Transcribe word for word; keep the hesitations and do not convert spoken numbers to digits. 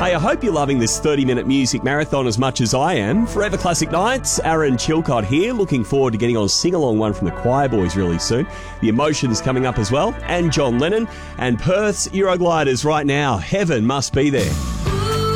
Hey, I hope you're loving this thirty-minute music marathon as much as I am. Forever Classic Nights, Aaron Chilcott here. Looking forward to getting on a sing-along one from the Choir Boys really soon. The Emotions coming up as well, and John Lennon. And Perth's Eurogliders right now. Heaven must be there.